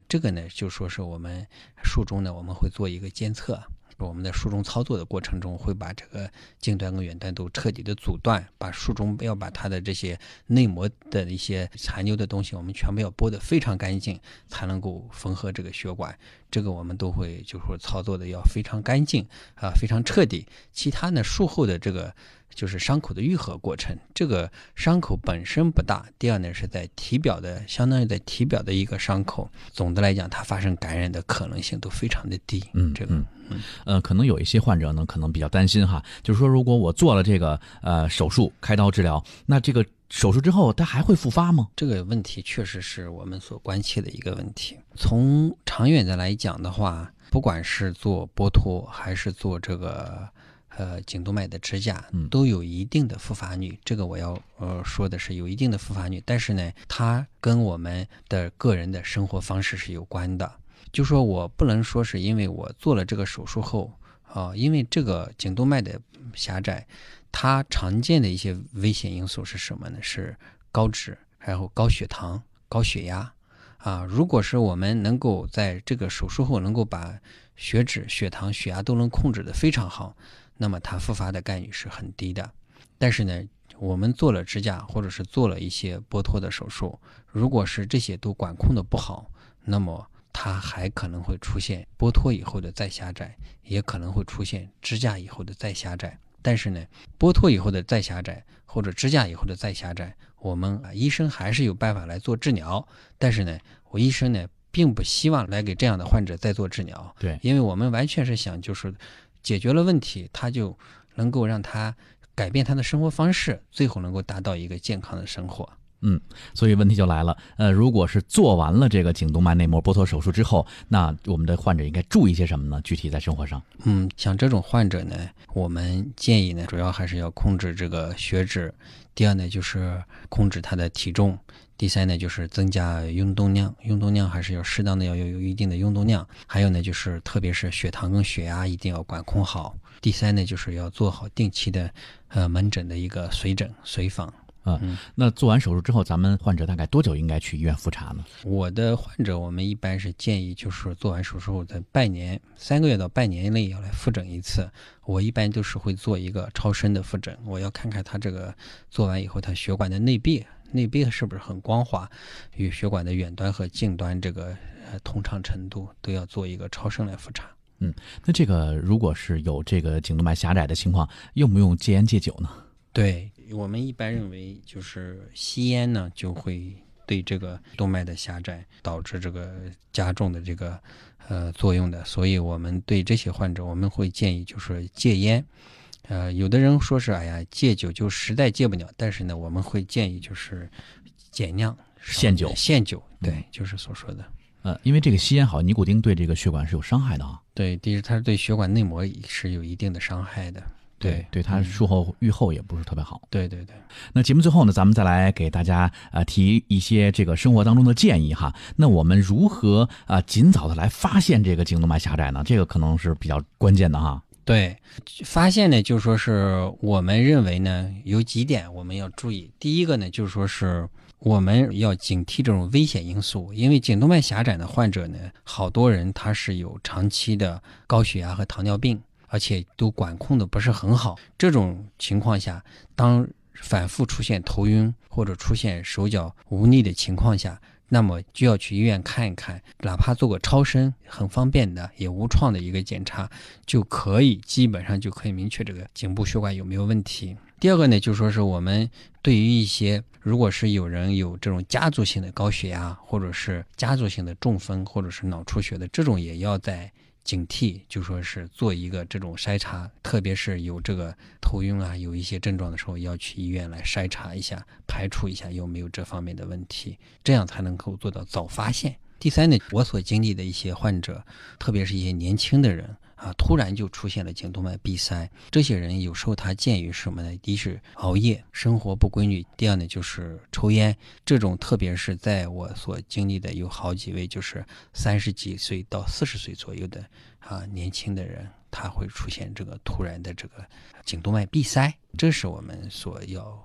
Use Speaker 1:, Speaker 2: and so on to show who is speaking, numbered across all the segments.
Speaker 1: 这个呢就说是我们术中呢我们会做一个监测，我们在术中操作的过程中会把这个近端跟远端都彻底的阻断，把术中要把它的这些内膜的一些残留的东西我们全部要剥得非常干净，才能够缝合这个血管。这个我们都会就是说操作的要非常干净非常彻底。其他呢术后的这个就是伤口的愈合过程，这个伤口本身不大，第二呢是在体表的相当于在体表的一个伤口，总的来讲它发生感染的可能性都非常的低。
Speaker 2: 可能有一些患者呢可能比较担心哈，就是说如果我做了这个手术开刀治疗，那这个手术之后它还会复发吗？这
Speaker 1: 个问题确实是我们所关切的一个问题。从长远的来讲的话，不管是做剥脱还是做这个颈动脉的支架，都有一定的复发率。这个我要说的是有一定的复发率，但是呢它跟我们的个人的生活方式是有关的。就说我不能说是因为我做了这个手术后因为这个颈动脉的狭窄，它常见的一些危险因素是什么呢？是高脂，然后高血糖、高血压如果是我们能够在这个手术后能够把血脂、血糖、血压都能控制得非常好，那么它复发的概率是很低的。但是呢我们做了支架或者是做了一些剥脱的手术，如果是这些都管控的不好，那么它还可能会出现剥脱以后的再狭窄，也可能会出现支架以后的再狭窄。但是呢剥脱以后的再狭窄或者支架以后的再狭窄，我们医生还是有办法来做治疗，但是呢我医生呢并不希望来给这样的患者再做治疗。
Speaker 2: 对，
Speaker 1: 因为我们完全是想就是解决了问题，他就能够让他改变他的生活方式，最后能够达到一个健康的生活。
Speaker 2: 所以问题就来了，如果是做完了这个颈动脉内膜剥脱手术之后，那我们的患者应该注意些什么呢？具体在生活上？
Speaker 1: 像这种患者呢，我们建议呢，主要还是要控制这个血脂，第二呢就是控制他的体重，第三呢就是增加运动量，运动量还是要适当的要有一定的运动量，还有呢就是特别是血糖跟血压一定要管控好，第三呢就是要做好定期的门诊的一个随诊随访。
Speaker 2: 那做完手术之后，咱们患者大概多久应该去医院复查呢？
Speaker 1: 我的患者我们一般是建议就是做完手术后在半年3个月到半年内要来复诊一次。我一般都是会做一个超声的复诊，我要看看他这个做完以后他血管的内壁是不是很光滑，与血管的远端和近端这个通畅程度都要做一个超声来复查。
Speaker 2: 那这个如果是有这个颈动脉狭窄的情况，用不用戒烟戒酒呢？
Speaker 1: 对，我们一般认为就是吸烟呢就会对这个动脉的狭窄导致这个加重的这个作用的，所以我们对这些患者我们会建议就是戒烟。有的人说是戒酒就实在戒不了，但是呢我们会建议就是减量
Speaker 2: 限酒，
Speaker 1: 对，就是所说的。
Speaker 2: 因为这个吸烟好，尼古丁对这个血管是有伤害的啊。
Speaker 1: 对，第一它对血管内膜是有一定的伤害的。
Speaker 2: 对，它术后愈后也不是特别好。
Speaker 1: 对。
Speaker 2: 那节目最后呢，咱们再来给大家提一些这个生活当中的建议哈。那我们如何尽早的来发现这个颈动脉狭窄呢？这个可能是比较关键的哈。
Speaker 1: 对，发现呢就说是我们认为呢有几点我们要注意。第一个呢就是说是我们要警惕这种危险因素，因为颈动脉狭窄的患者呢，好多人他是有长期的高血压和糖尿病，而且都管控的不是很好。这种情况下，当反复出现头晕或者出现手脚无力的情况下，那么就要去医院看一看，哪怕做个超声，很方便的也无创的一个检查，基本上就可以明确这个颈部血管有没有问题。第二个呢，就说是我们对于一些如果是有人有这种家族性的高血压，或者是家族性的中风，或者是脑出血的，这种也要在警惕，就说是做一个这种筛查，特别是有这个头晕有一些症状的时候，要去医院来筛查一下，排除一下有没有这方面的问题，这样才能够做到早发现。第三呢，我所经历的一些患者，特别是一些年轻的人突然就出现了颈动脉闭塞，这些人有时候他鉴于什么呢？第一是熬夜，生活不规律，第二呢就是抽烟。这种特别是在我所经历的有好几位就是30几岁到40岁左右的年轻的人，他会出现这个突然的这个颈动脉闭塞，这是我们所要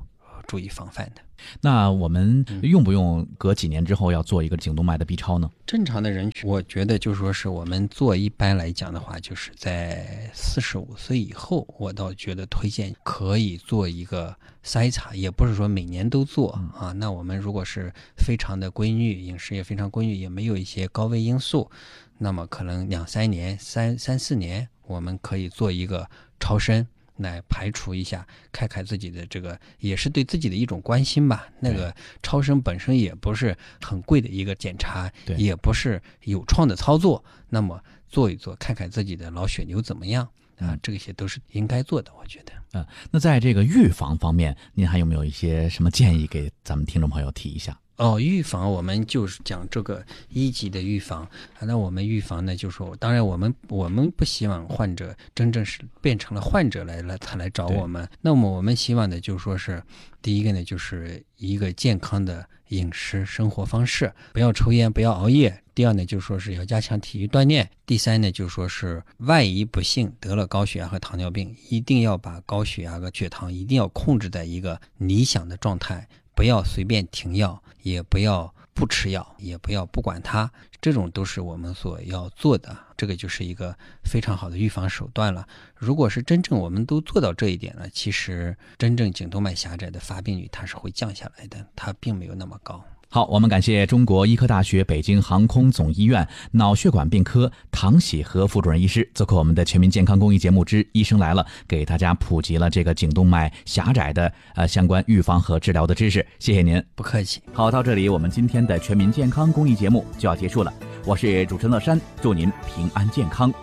Speaker 1: 注意防范的。
Speaker 2: 那我们用不用隔几年之后要做一个颈动脉的 B 超呢？
Speaker 1: 正常的人群，我觉得就是说是我们做一般来讲的话，就是在45岁以后，我倒觉得推荐可以做一个筛查，也不是说每年都做啊。那我们如果是非常的规律，饮食也非常规律，也没有一些高危因素，那么可能2-3年、3-4年，我们可以做一个超声。来排除一下，看看自己的这个，也是对自己的一种关心吧。那个超声本身也不是很贵的一个检查，也不是有创的操作，那么做一做，看看自己的脑血流怎么样啊，这些都是应该做的，我觉得。
Speaker 2: 那在这个预防方面，您还有没有一些什么建议给咱们听众朋友提一下？
Speaker 1: 预防我们就是讲这个1级的预防。那我们预防呢，就是说，当然我们不希望患者真正是变成了患者他来找我们。那么我们希望的就是说是，第一个呢，就是一个健康的饮食生活方式，不要抽烟，不要熬夜。第二呢，就是说是要加强体育锻炼。第三呢，就是说是万一不幸得了高血压和糖尿病，一定要把高血压和血糖一定要控制在一个理想的状态。不要随便停药，也不要不吃药，也不要不管它，这种都是我们所要做的。这个就是一个非常好的预防手段了。如果是真正我们都做到这一点了，其实真正颈动脉狭窄的发病率它是会降下来的，它并没有那么高。
Speaker 2: 好，我们感谢中国医科大学北京航空总医院脑血管病科唐喜和副主任医师做客我们的全民健康公益节目之医生来了，给大家普及了这个颈动脉狭窄的相关预防和治疗的知识。谢谢您。
Speaker 1: 不客气。
Speaker 2: 好，到这里我们今天的全民健康公益节目就要结束了。我是主持人乐山，祝您平安健康。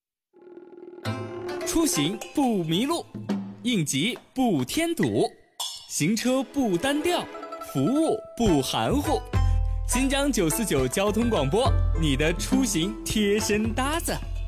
Speaker 3: 出行不迷路，应急不添堵，行车不单调，服务不含糊。新疆949交通广播，你的出行贴身搭子。